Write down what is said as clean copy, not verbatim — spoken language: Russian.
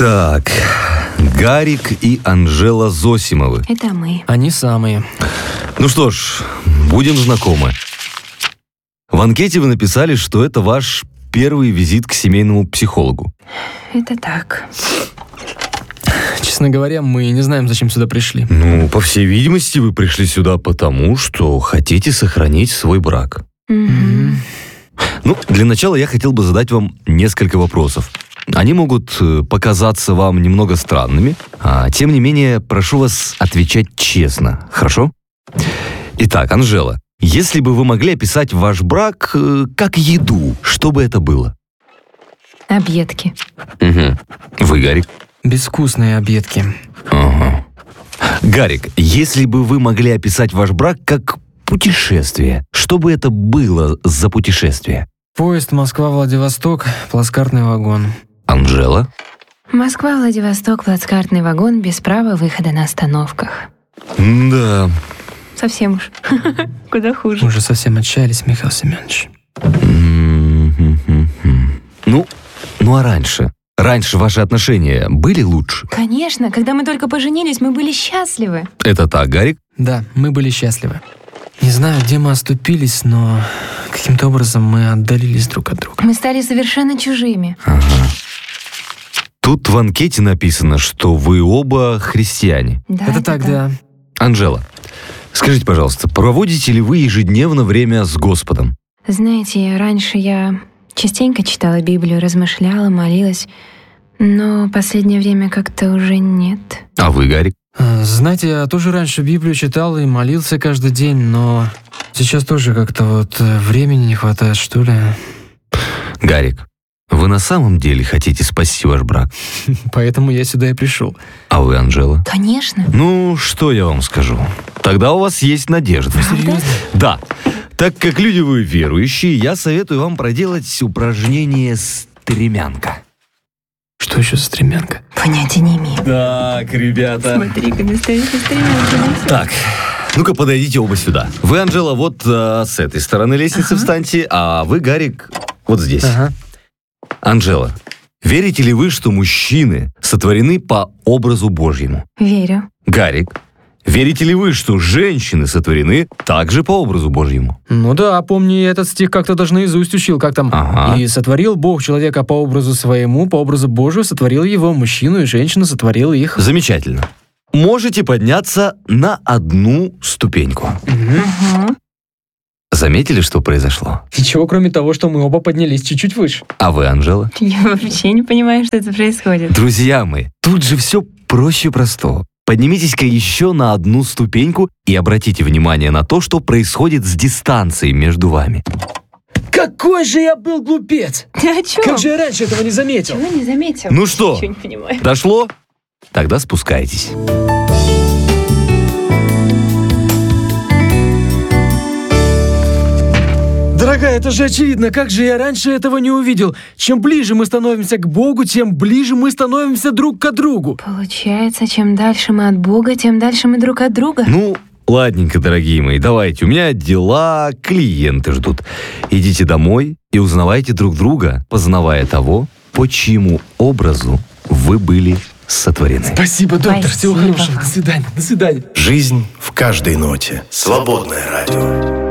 Так, Гарик и Анжела Зосимовы. Это мы. Они самые. Ну что ж, будем знакомы. В анкете вы написали, что это ваш первый визит к семейному психологу. Это так. Честно говоря, мы не знаем, зачем сюда пришли. Ну, по всей видимости, вы пришли сюда потому, что хотите сохранить свой брак. Мгм. Ну, для начала я хотел бы задать вам несколько вопросов. Они могут показаться вам немного странными, тем не менее, прошу вас отвечать честно, хорошо? Итак, Анжела, если бы вы могли описать ваш брак как еду, что бы это было? Объедки. Угу. Вы, Гарик? Безвкусные объедки. Ага. Гарик, если бы вы могли описать ваш брак как путешествие, что бы это было за путешествие? Поезд Москва-Владивосток, плацкартный вагон. Анжела? Москва, Владивосток, плацкартный вагон без права выхода на остановках. Да. Совсем уж. Куда Мы хуже. уже совсем отчаялись, Михаил Семенович. Ну а раньше? Раньше ваши отношения были лучше? Конечно, когда мы только поженились, мы были счастливы. Это так, Гарик? Да, мы были счастливы. Не знаю, где мы оступились, но каким-то образом мы отдалились друг от друга. Мы стали совершенно чужими. Тут в анкете написано, что вы оба христиане. Да, Это так, да. Анжела, скажите, пожалуйста, проводите ли вы ежедневно время с Господом? Знаете, раньше я частенько читала Библию, размышляла, молилась, но последнее время как-то уже нет. А вы, Гарик? Знаете, я тоже раньше Библию читал и молился каждый день, но сейчас тоже как-то вот времени не хватает, что ли. Гарик, вы на самом деле хотите спасти ваш брак? Поэтому я сюда и пришел. А вы, Анжела? Конечно. Ну, что я вам скажу? Тогда у вас есть надежда. Серьезно? Да. Так как люди вы верующие, я советую вам проделать упражнение «Стремянка». Что еще за стремянка? Понятия не имею. Так, ребята. Смотри-ка, настоящая стремянка. Так, ну-ка подойдите оба сюда. Вы, Анжела, вот с этой стороны лестницы встаньте, а вы, Гарик, вот здесь. Ага. Анжела, верите ли вы, что мужчины сотворены по образу Божьему? Верю. Гарик, верите ли вы, что женщины сотворены также по образу Божьему? Ну да, помню, я этот стих как-то даже наизусть учил, как там. Ага. «И сотворил Бог человека по образу своему, по образу Божию сотворил его, мужчину и женщину сотворил их». Замечательно. Можете подняться на одну ступеньку. Угу. Заметили, что произошло? Ничего, кроме того, что мы оба поднялись чуть-чуть выше. А вы, Анжела? Я вообще не понимаю, что это происходит. Друзья мои, тут же все проще простого. Поднимитесь-ка еще на одну ступеньку и обратите внимание на то, что происходит с дистанцией между вами. Какой же я был глупец! Ты о чем? Как же я раньше этого не заметил? Чего не заметил? Ну что, Ничего не понимаю. дошло? Тогда спускайтесь. Дорогая, это же очевидно, как же я раньше этого не увидел. Чем ближе мы становимся к Богу, тем ближе мы становимся друг к другу. Получается, чем дальше мы от Бога, тем дальше мы друг от друга. Ну, ладненько, дорогие мои, давайте. У меня дела, клиенты ждут. Идите домой и узнавайте друг друга, познавая того, по чьему образу вы были сотворены. Спасибо, доктор. Всего Спасибо хорошего. вам. До свидания. До свидания. Жизнь в каждой ноте. Свободное радио.